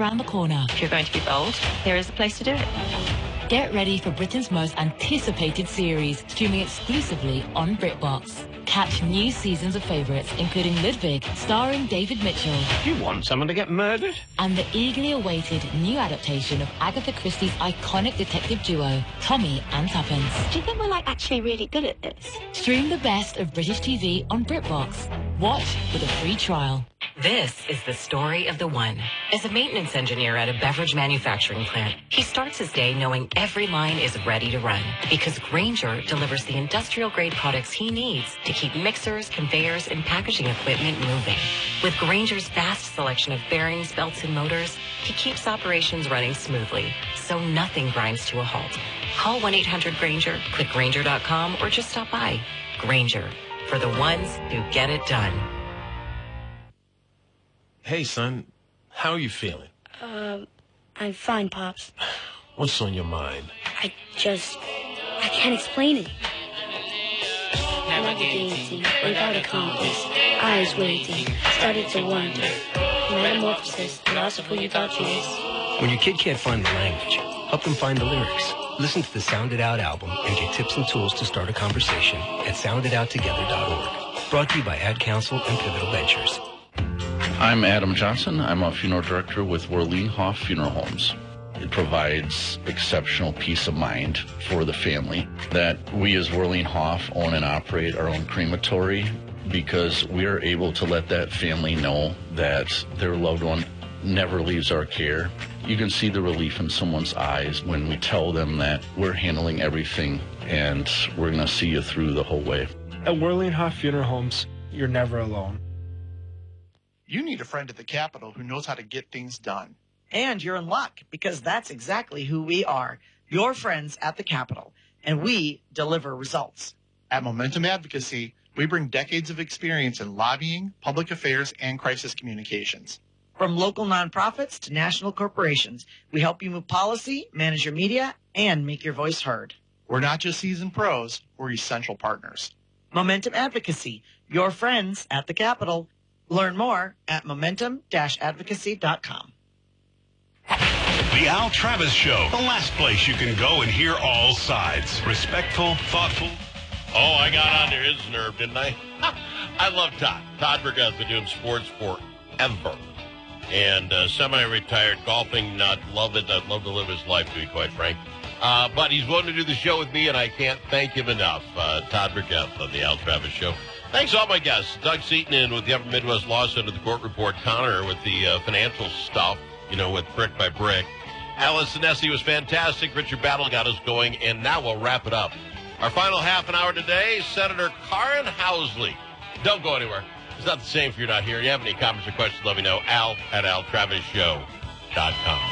around the corner. If you're going to be bold, here is the place to do it. Get ready for Britain's most anticipated series, streaming exclusively on BritBox. Catch new seasons of favourites, including Ludwig, starring David Mitchell. You want someone to get murdered? And the eagerly awaited new adaptation of Agatha Christie's iconic detective duo, Tommy and Tuppence. Do you think we're actually really good at this? Stream the best of British TV on BritBox. Watch with a free trial. This is the story of the one. As a maintenance engineer at a beverage manufacturing plant, he starts his day knowing every line is ready to run because Grainger delivers the industrial-grade products he needs to keep mixers, conveyors, and packaging equipment moving. With Grainger's vast selection of bearings, belts, and motors, he keeps operations running smoothly, so nothing grinds to a halt. Call 1-800-GRAINGER, click Grainger.com, or just stop by. Grainger, for the ones who get it done. Hey, son, how are you feeling? I'm fine, Pops. What's on your mind? I can't explain it. Navigating without a compass, eyes waiting, started to wonder. Metamorphosis, loss of who you thought you was. When your kid can't find the language, help them find the lyrics. Listen to the Sound It Out album and get tips and tools to start a conversation at sounditouttogether.org. Brought to you by Ad Council and Pivotal Ventures. I'm Adam Johnson. I'm a funeral director with Werleen Hoff Funeral Homes. It provides exceptional peace of mind for the family that we as Werleen Hoff own and operate our own crematory because we are able to let that family know that their loved one never leaves our care. You can see the relief in someone's eyes when we tell them that we're handling everything and we're going to see you through the whole way. At Werleen Hoff Funeral Homes, you're never alone. You need a friend at the Capitol who knows how to get things done. And you're in luck, because that's exactly who we are, your friends at the Capitol, and we deliver results. At Momentum Advocacy, we bring decades of experience in lobbying, public affairs, and crisis communications. From local nonprofits to national corporations, we help you move policy, manage your media, and make your voice heard. We're not just seasoned pros, we're essential partners. Momentum Advocacy, your friends at the Capitol. Learn more at momentum-advocacy.com. The Al Travis Show, the last place you can go and hear all sides. Respectful, thoughtful. Oh, I got onto his nerve, didn't I? I love Todd. Todd Burgess been doing sports forever. And semi-retired golfing, not love it. I'd love to live his life, to be quite frank. But he's willing to do the show with me, and I can't thank him enough. Todd Burgess on the Al Travis Show. Thanks to all my guests. Doug Seaton in with the Upper Midwest Law Center, the court report. Connor with the financial stuff, with brick by brick. Alice Nessie was fantastic. Richard Battle got us going, and now we'll wrap it up. Our final half an hour today, Senator Karen Housley. Don't go anywhere. It's not the same if you're not here. If you have any comments or questions, let me know. Al@AlTravisShow.com.